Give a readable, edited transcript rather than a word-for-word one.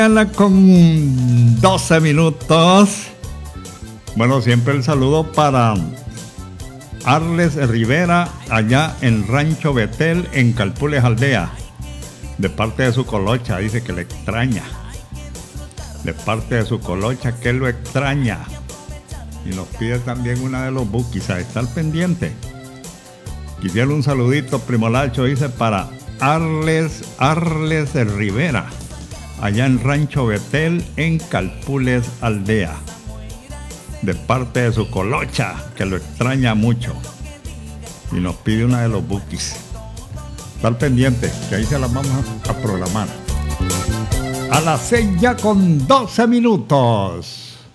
Con 12 minutos. Bueno, siempre el saludo para Arles Rivera, allá en Rancho Betel, en Calpules Aldea. De parte de su colocha, dice que le extraña. De parte de su colocha, que lo extraña. Y nos pide también una de los bookies, a estar pendiente. Quisiera un saludito, Primo Lacho, dice, para Arles Rivera, allá en Rancho Betel, en Calpules Aldea. De parte de su colocha, que lo extraña mucho. Y nos pide una de los bookies. Estar pendiente, que ahí se las vamos a programar. A las 6 ya con 12 minutos.